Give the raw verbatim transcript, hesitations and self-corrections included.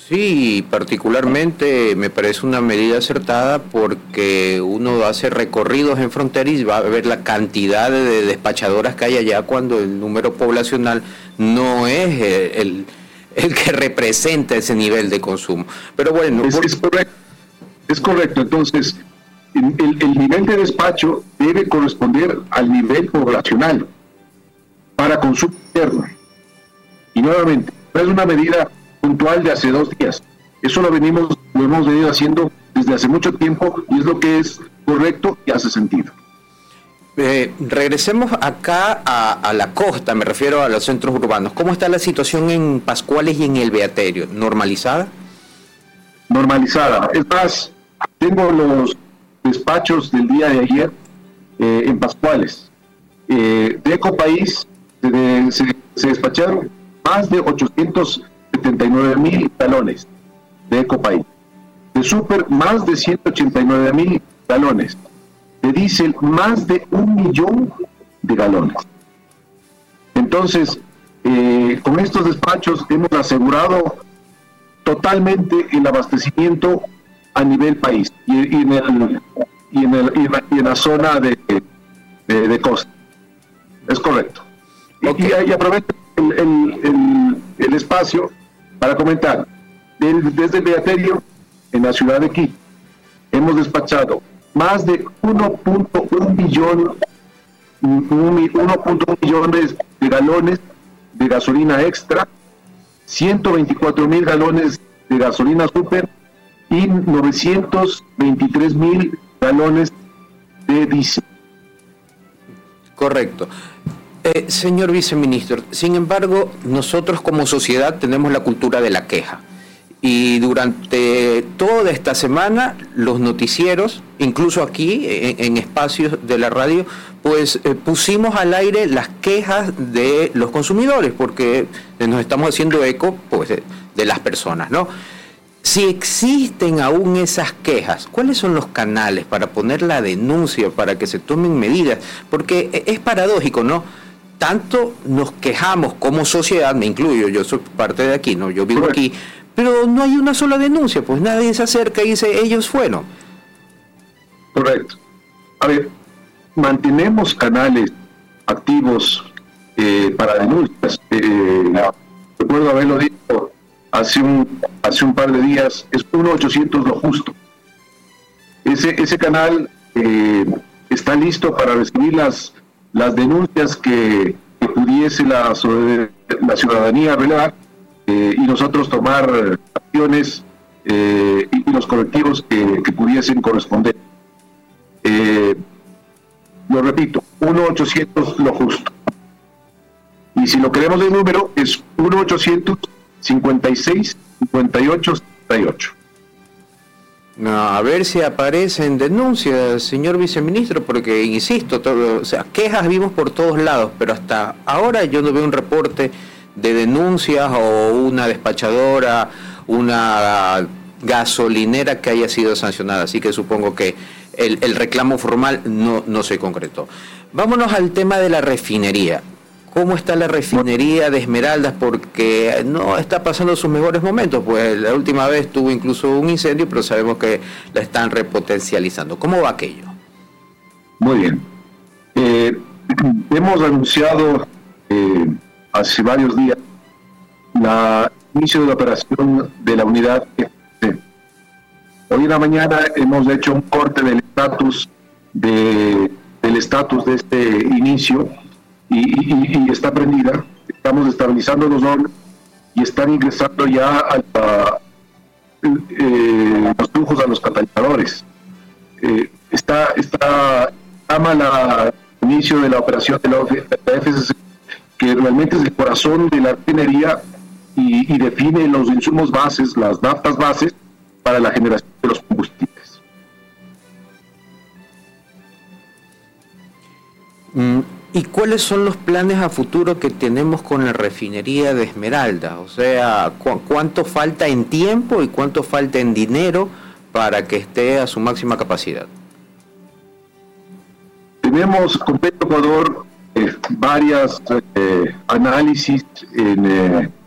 Sí, particularmente me parece una medida acertada porque uno hace recorridos en frontera y va a ver la cantidad de despachadoras que hay allá cuando el número poblacional no es el, el, el que representa ese nivel de consumo. Pero bueno, es, por... es correcto, es correcto. Entonces, el, el nivel de despacho debe corresponder al nivel poblacional para consumo interno. Y nuevamente, no es una medida puntual de hace dos días. Eso lo venimos, lo hemos venido haciendo desde hace mucho tiempo y es lo que es correcto y hace sentido. Eh, regresemos acá a, a la costa, me refiero a los centros urbanos. ¿Cómo está la situación en Pascuales y en El Beaterio? ¿Normalizada? Normalizada. Es más, tengo los despachos del día de ayer eh, en Pascuales. Eh, de Ecopaís se, se, se despacharon más de ochocientos setenta y nueve mil galones de Ecopaís. De Super, más de ciento ochenta y nueve mil galones. De diésel, más de un millón de galones. Entonces, eh, con estos despachos hemos asegurado totalmente el abastecimiento a nivel país y, y, en, el, y, en, el, y, en, la, y en la zona de, de, de costa. Es correcto. Okay. Y, y aprovecho el, el, el, el espacio para comentar. El, desde el Beaterio, en la ciudad de Quito, hemos despachado más de uno punto uno millón, uno punto uno millones de galones de gasolina extra, ciento veinticuatro mil galones de gasolina super y novecientos veintitrés mil galones de diésel. Correcto. Eh, señor viceministro, sin embargo, nosotros como sociedad tenemos la cultura de la queja. Y durante toda esta semana, los noticieros, incluso aquí en, en espacios de la radio, pues eh, pusimos al aire las quejas de los consumidores, porque nos estamos haciendo eco pues, de, de las personas, ¿no? Si existen aún esas quejas, ¿cuáles son los canales para poner la denuncia, para que se tomen medidas? Porque es paradójico, ¿no? Tanto nos quejamos como sociedad, me incluyo, yo soy parte de aquí, ¿no? Yo vivo aquí, pero no hay una sola denuncia, pues nadie se acerca y dice, ellos fueron. Correcto. A ver, mantenemos canales activos eh, para denuncias. Eh, recuerdo haberlo dicho hace un, hace un par de días, es uno ochocientos lo justo. Ese, ese canal eh, está listo para recibir las, las denuncias que, que pudiese la, la ciudadanía revelar eh, y nosotros tomar acciones eh, y, y los correctivos que, que pudiesen corresponder. Eh, lo repito, uno ochocientos lo justo. Y si lo queremos de número, es uno ochocientos cincuenta y seis cincuenta y ocho setenta y ocho. No, a ver si aparecen denuncias, señor viceministro, porque insisto, todo, o sea, quejas vimos por todos lados, pero hasta ahora yo no veo un reporte de denuncias o una despachadora, una gasolinera que haya sido sancionada, así que supongo que el, el reclamo formal no, no se concretó. Vámonos al tema de la refinería. ¿Cómo está la refinería de Esmeraldas? Porque no está pasando sus mejores momentos, pues la última vez tuvo incluso un incendio, pero sabemos que la están repotencializando. ¿Cómo va aquello? Muy bien. Eh, hemos anunciado eh, hace varios días la inicio de la operación de la unidad F C. Hoy en la mañana hemos hecho un corte del estatus de, del estatus de este inicio. Y, y, y está prendida, estamos estabilizando los hornos y están ingresando ya a la, eh, los flujos a los catalizadores. Eh, está está llama la inicio de la operación de la, de la F C C, que realmente es el corazón de la refinería y, y define los insumos bases, las naftas bases para la generación de los combustibles. Mm. ¿Y cuáles son los planes a futuro que tenemos con la refinería de Esmeraldas? O sea, ¿cu- ¿cuánto falta en tiempo y cuánto falta en dinero para que esté a su máxima capacidad? Tenemos con Petroecuador eh, varias eh, análisis en, eh,